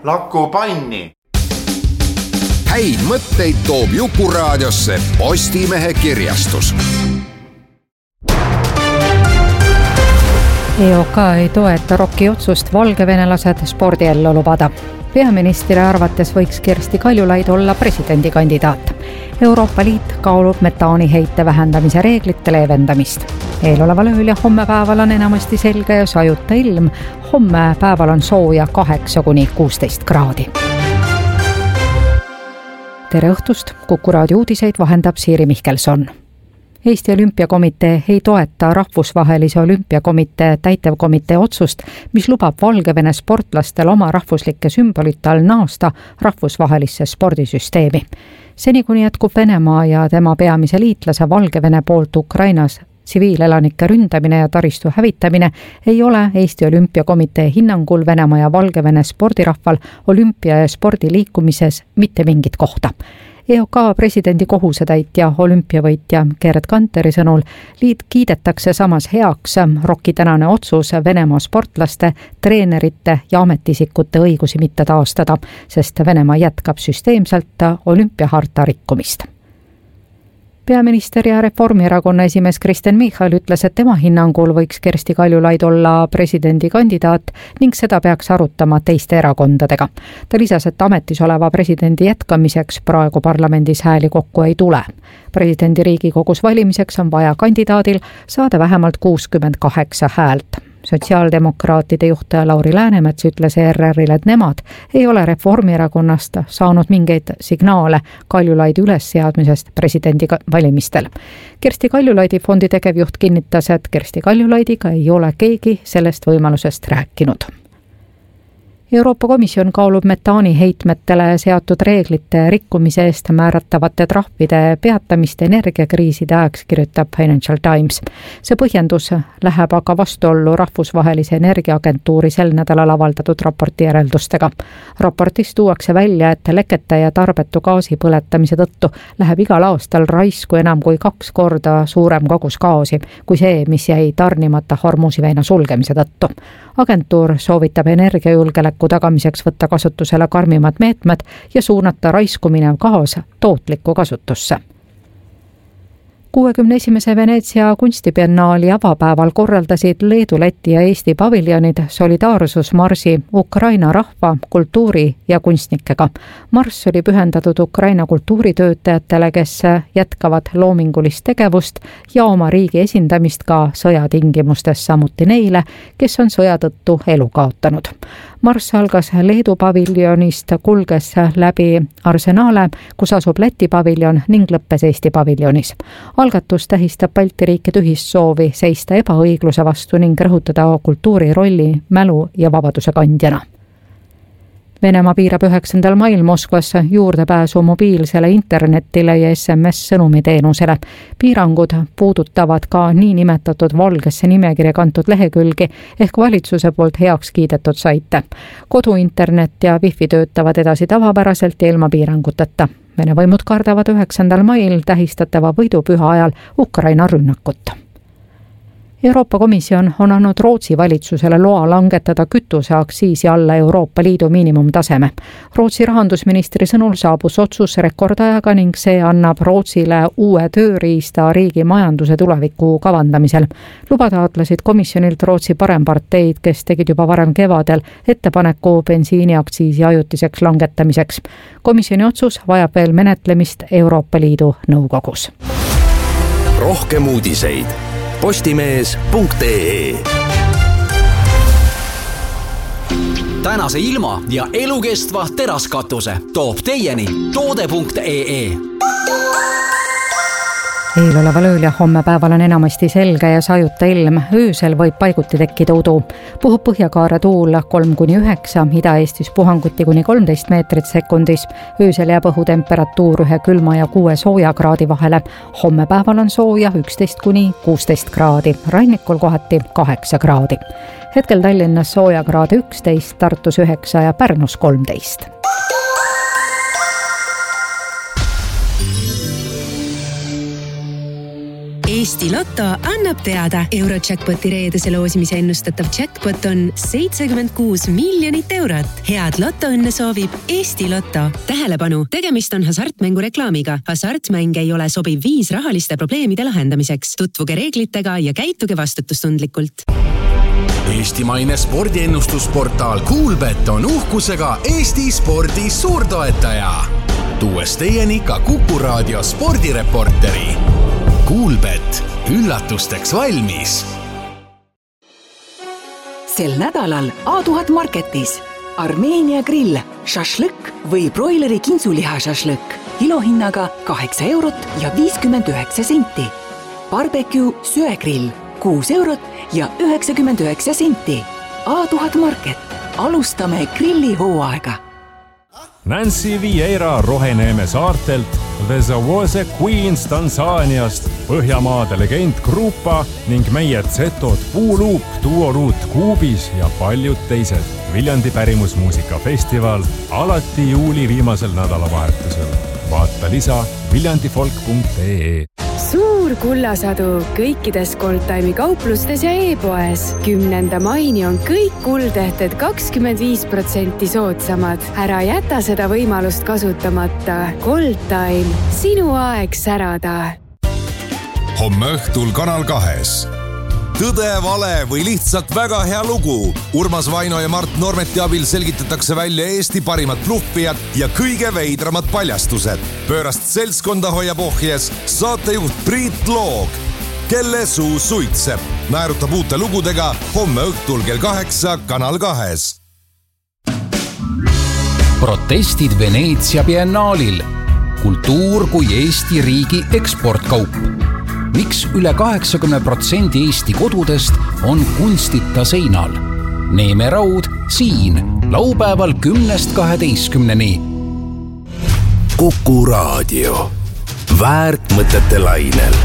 lakupanni. Häid mõtteid toob Jukuraadiosse Postimehe kirjastus. EOK ei toeta ROK-i otsust valgevenelased spordiellu lubada. Peaministri arvates võiks Kersti Kaljulaid olla presidendikandidaat. Euroopa Liit kaalub metaaniheite vähendamise reeglite leevendamist. Eeloleval ööl ja homme päeval on enamasti selge ja sajuta ilm. Homme päeval on sooja 8–16 kraadi. Tere õhtust, Kuku raadio uudiseid vahendab Siiri Mihkelson. Eesti Olümpiakomitee ei toeta Rahvusvahelise Olümpiakomitee täitevkomitee otsust, mis lubab Valgevene sportlastel oma rahvuslike sümbolite all naasta rahvusvahelisse spordisüsteemi. Seni kuni jätkub Venemaa ja tema peamise liitlase Valgevene poolt Ukrainas tsiviilelanike ründamine ja taristu hävitamine, ei ole Eesti Olümpiakomitee hinnangul Venemaa ja Valgevene spordirahval olümpia- ja spordiliikumises mitte mingit kohta. EOK presidendi kohusetäitja olümpiavõitja Gerd Kanteri sõnul liit kiidetakse samas heaks ROK-i tänane otsus Venemaa sportlaste, treenerite ja ametiisikute õigusi mitte taastada, sest Venemaa jätkab süsteemselt olümpiaharta rikkumist. Peaminister ja Reformierakonna esimees Kristen Michal ütles, et tema hinnangul võiks Kersti Kaljulaid olla presidendikandidaat ning seda peaks arutama teiste erakondadega. Ta lisas, et ametis oleva presidendi jätkamiseks praegu parlamendis hääli kokku ei tule. Presidendi Riigikogus valimiseks on vaja kandidaadil saada vähemalt 68 häält. Sotsiaaldemokraatide juhtaja Lauri Läänemets ütles ERR-ile, et nemad ei ole Reformierakonnast saanud mingeid signaale Kaljulaidi ülesseadmisest presidendi valimistel. Kersti Kaljulaidi fondi tegevjuht kinnitas, et Kersti Kaljulaidiga ei ole keegi sellest võimalusest rääkinud. Euroopa Komisjon kaalub metaaniheitmetele seatud reeglite rikkumise eest määratavate trahvide peatamist energiakriiside ajaks, kirjutab Financial Times. See põhjendus läheb aga vastuollu Rahvusvahelise Energiaagentuuri sel nädalal avaldatud raporti järeldustega. Raportis tuuakse välja, et lekete ja tarbetu gaasi põletamise tõttu läheb igal aastal raisku enam kui 2 korda suurem kogus gaasi kui see, mis jäi tarnimata Hormuzi väina sulgemise tõttu. Agentuur soovitab energiajulgeoleku tagamiseks võtta kasutusele karmimad meetmed ja suunata raisku minev gaas tootlikku kasutusse. 61. Veneetsia kunstibiennaali avapäeval korraldasid Leedu, Läti ja Eesti paviljonid solidaarsusmarsi Ukraina rahva, kultuuri ja kunstnikega. Marss oli pühendatud Ukraina kultuuritöötajatele, kes jätkavad loomingulist tegevust ja oma riigi esindamist ka sõjatingimustes, samuti neile, kes on sõja tõttu elu kaotanud. Marss algas Leedu paviljonist, kulges läbi Arsenale, kus asub Läti paviljon ning lõppes Eesti paviljonis. Algatus tähistab Balti riikide ühist soovi seista ebaõigluse vastu ning rõhutada kultuuri rolli mälu ja vabaduse kandjana. Venemaa piirab 9. mail Moskvas juurdepääsu mobiilsele internetile ja SMS-sõnumiteenusele. Piirangud puudutavad ka niinimetatud valgesse nimekirja kantud lehekülgi ehk valitsuse poolt heaks kiidetud saite. Koduinternet ja wifi töötavad edasi tavapäraselt ja ilma piiranguteta. Vene võimud kardavad 9. mail tähistatava võidupüha ajal Ukraina rünnakut. Euroopa Komisjon on andnud Rootsi valitsusele loa langetada kütuseaktsiisi alla Euroopa Liidu miinimumtaseme. Rootsi rahandusministri sõnul saabus otsus rekordajaga ning see annab Rootsile uue tööriista riigi majanduse tuleviku kavandamisel. Luba taotlesid komisjonilt Rootsi paremparteid, kes tegid juba varem kevadel ettepaneku bensiiniaktsiisi ajutiseks langetamiseks. Komisjoni otsus vajab veel menetlemist Euroopa Liidu nõukogus. Rohkem uudiseid postimees.ee. Tänase ilma ja elukestva teraskatuse toob teieni toode.ee. Eeloleval ööl ja homme päeval on enamasti selge ja sajuta ilm. Öösel võib paiguti tekkida udu. Puhub põhjakaare tuul 3–9, Ida-Eestis puhanguti kuni 13 meetrit sekundis. Öösel jääb õhutemperatuur 1 külma ja 6 sooja kraadi vahele. Homme päeval on sooja 11–16 kraadi, rannikul kohati 8 kraadi. Hetkel Tallinnas sooja kraadi 11, Tartus 9 ja Pärnus 13. Eesti Lotto annab teada. Eurojackpoti reedese loosimise ennustatav jackpot on 76 miljonit eurot. Head lotoõnne soovib Eesti Lotto. Tähelepanu, tegemist on hasartmängureklaamiga. Hasartmäng ei ole sobiv viis rahaliste probleemide lahendamiseks. Tutvuge reeglitega ja käituge vastutustundlikult. Eestimaine spordiennustusportaal Kuulbet on uhkusega Eesti spordi suurtoetaja. Tuues teieni ka Kuku Raadio spordireporteri. Kuulbet, üllatusteks valmis. Sel nädalal A1000 Marketis Armeenia grill, šašlõkk või broileri kintsuliha šašlõkk kilohinnaga 8 eurot ja 59 senti. Barbecue söegrill 6 eurot ja 99 senti. A1000 Market. Alustame grillihooaega. Nancy Vieira Roheneeme saartelt, The Zawose Queens Tansaaniast, Põhjamaade legend Grupa ning meie Zetod Puuluup, Duoruut Kuubis ja paljud teised. Viljandi pärimusmuusikafestival alati juuli viimasel nädalavahetusel. Vaata lisa viljandifolk.ee. Suur kullasadu kõikides Goldtime'i kauplustes ja e-poes. 10. maini on kõik kuldehted 25% soodsamad. Ära jäta seda võimalust kasutamata. Goldtime, sinu aeg särada. Homme õhtul Kanal 2. Tõde, vale või lihtsalt väga hea lugu. Urmas Vaino ja Mart Normeti abil selgitatakse välja Eesti parimad bluffijad ja kõige veidramad paljastused. Pöörast seltskonda hoiab ohjes saatejuht Priit Loog, kelle suu suitseb. Naerutab uute lugudega homme õhtul kell 8 Kanal 2. Protestid Veneetsia biennaalil. Kultuur kui Eesti riigi eksportkaup. Miks üle 80% Eesti kodudest on kunstita seinal? Neeme Raud siin laupäeval 10-12. Kuku Raadio. Väärt mõtete lainel.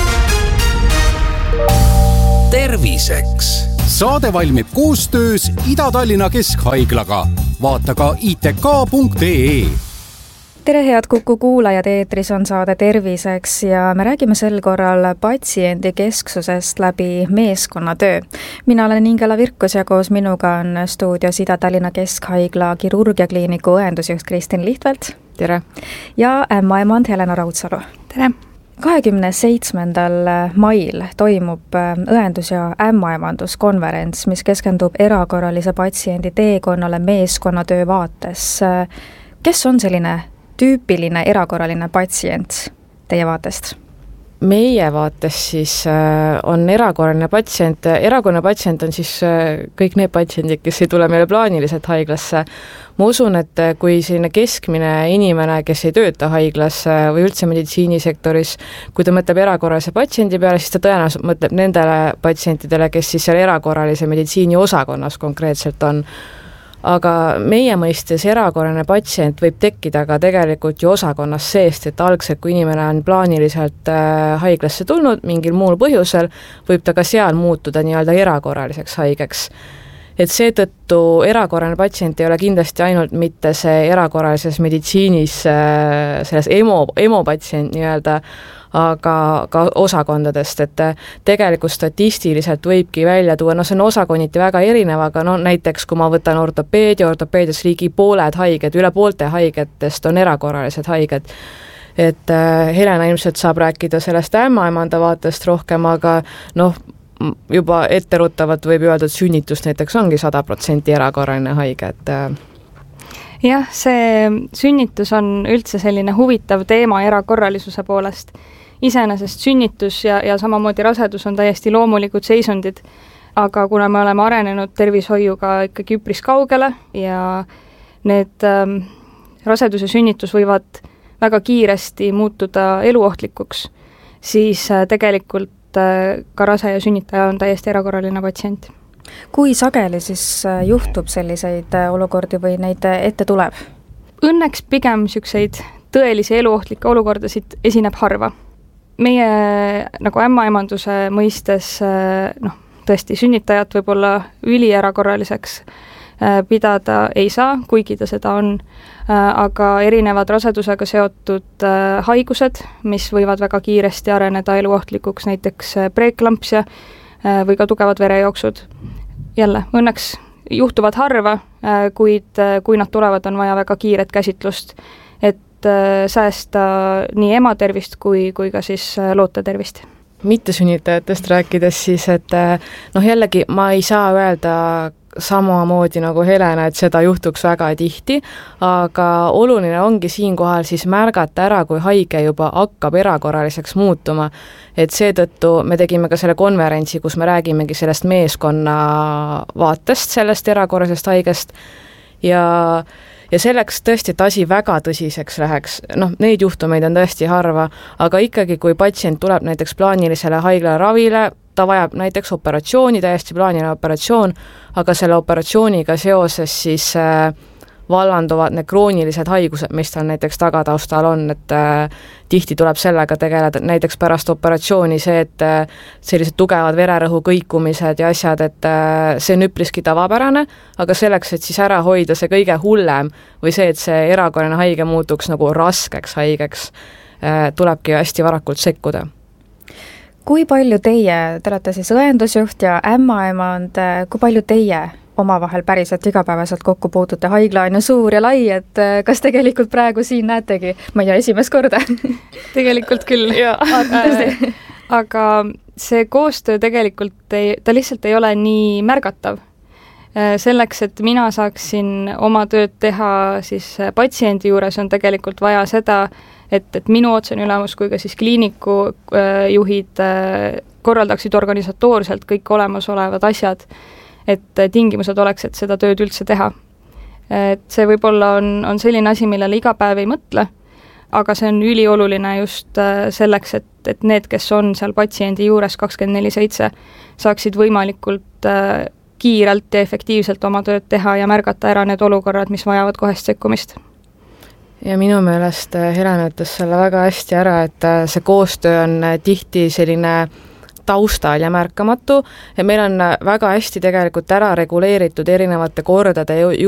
Terviseks. Saade valmib koostöös Ida-Tallinna Keskhaiglaga. Vaata ka itk.ee. Tere, head Kuku kuulajad, eetris on saade Terviseks ja me räägime sel korral patsiendi kesksusest läbi meeskonnatöö. Mina olen Ingela Virkus ja koos minuga on stuudios Ida-Tallinna Keskhaigla kirurgiakliiniku õendusjuht Kristin Lihtvält. Tere! Ja ämmaemand Helena Raudsalu. Tere! 27. mail toimub õendus- ja ämmaemanduskonverents, mis keskendub erakorralise patsiendi teekonnale meeskonnatöö vaates. Kes on selline tüüpiline erakorraline patsient teie vaatest? Meie vaates siis on erakorraline patsient on siis kõik need patsiendid, kes ei tule meile plaaniliselt haiglasse. Ma usun, et kui selline keskmine inimene, kes ei tööta haiglas või üldse meditsiinisektoris, kui ta mõtleb erakorralise patsiendi peale, siis ta tõenäoliselt mõtleb nendele patsientidele, kes siis seal erakorralise meditsiini osakonnas konkreetselt on. Aga meie mõistes erakorraline patsient võib tekkida ka tegelikult ju osakonnas seest, et algselt, kui inimene on plaaniliselt haiglasse tulnud mingil muul põhjusel, võib ta ka seal muutuda nii-öelda erakorraliseks haigeks. Et seetõttu erakorraline patsient ei ole kindlasti ainult mitte see erakorralises meditsiinis selles emo patsient nii-öelda, aga ka osakondadest, et tegelikult statistiliselt võibki välja tuua, see on osakonniti väga erinev, aga näiteks kui ma võtan ortopeedias ligi pooled haiged, üle poolte haigetest on erakorralised haiged. Et Helena ilmselt saab rääkida sellest ämmaemanda vaatest rohkem, aga juba etteruttavalt võib öelda, et sünnitus näiteks ongi 100% erakorraline haige, Jah, see sünnitus on üldse selline huvitav teema erakorralisuse poolest. Iseenesest sünnitus ja samamoodi rasedus on täiesti loomulikud seisundid, aga kuna me oleme arenenud tervishoiuga ikkagi üpris kaugele ja need rasedus ja sünnitus võivad väga kiiresti muutuda eluohtlikuks, siis tegelikult ka rase ja sünnitaja on täiesti erakorraline patsient. Kui sageli siis juhtub selliseid olukordi või neid ette tuleb? Õnneks pigem selliseid tõelisi eluohtlikke olukordasid esineb harva. Meie nagu ämmaemanduse mõistes tõesti sünnitajat võib olla ülierakorraliseks pidada ei saa, kuigi ta seda on, aga erinevad rasedusega seotud haigused, mis võivad väga kiiresti areneda eluohtlikuks, näiteks preeklampsia või ka tugevad verejooksud. Jälle, õnneks juhtuvad harva, kuid kui nad tulevad, on vaja väga kiiret käsitlust, et säästa nii ema tervist kui ka siis loote tervist. Mittesünnitajatest rääkides siis, et jällegi ma ei saa öelda samamoodi nagu Helena, et seda juhtuks väga tihti, aga oluline ongi siinkohal siis märgata ära, kui haige juba hakkab erakorraliseks muutuma. Et seetõttu me tegime ka selle konverentsi, kus me räägimegi sellest meeskonna vaatest, sellest erakorralisest haigest ja selleks tõesti, et asi väga tõsiseks läheks, neid juhtumeid on tõesti harva, aga ikkagi, kui patsient tuleb näiteks plaanilisele haigla ravile, ta vajab näiteks operatsiooni, täiesti plaaniline operatsioon, aga selle operatsiooniga seoses siis vallanduvad need kroonilised haigused, mis tal näiteks tagataustal on, et tihti tuleb sellega tegeleda, näiteks pärast operatsiooni see, et sellised tugevad vererõhu kõikumised ja asjad, et see on üpriski tavapärane, aga selleks, et siis ära hoida see kõige hullem või see, et see erakorraline haige muutuks nagu raskeks haigeks, tulebki hästi varakult sekkuda. Kui palju te olete siis õendusjuht ja ämmaemand, kui palju teie omavahel päriselt igapäevaselt kokku puutute? Haigla on ju suur ja lai, et kas tegelikult praegu siin näetegi, ma ei tea, esimest korda? Tegelikult küll. Aga see koostöö tegelikult ta lihtsalt ei ole nii märgatav. Selleks, et mina saaksin oma tööd teha siis patsiendi juures, on tegelikult vaja seda, et minu otsene ülemus kui ka siis kliiniku juhid korraldaksid organisatoorselt kõik olemasolevad asjad, et tingimused oleks, et seda tööd üldse teha. Et see võib-olla on selline asi, millele iga päev ei mõtle, aga see on ülioluline just selleks, et need, kes on seal patsiendi juures 24/7, saaksid võimalikult kiirelt ja efektiivselt oma tööd teha ja märgata ära need olukorrad, mis vajavad kohest sekkumist. Ja minu meelest Helena ütles selle väga hästi ära, et see koostöö on tihti selline taustal ja märkamatu ja meil on väga hästi tegelikult ära reguleeritud erinevate kordade